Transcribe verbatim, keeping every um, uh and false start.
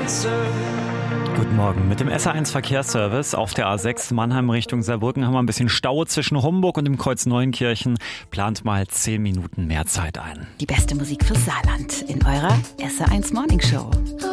Guten Morgen. Mit dem S A eins Verkehrsservice auf der A sechs Mannheim Richtung Saarbrücken haben wir ein bisschen Stau zwischen Homburg und dem Kreuz Neuenkirchen. Plant mal zehn Minuten mehr Zeit ein. Die beste Musik fürs Saarland in eurer S A eins Morning Show.